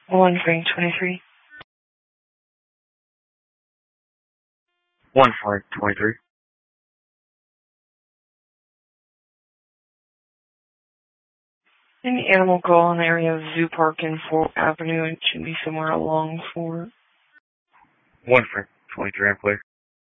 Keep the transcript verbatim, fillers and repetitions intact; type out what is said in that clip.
One Frank twenty-three. One Frank twenty-three. Any animal call in the area of Zoo Park and Fort Avenue. It should be somewhere along Fort. One Frank twenty-three, I'm clear.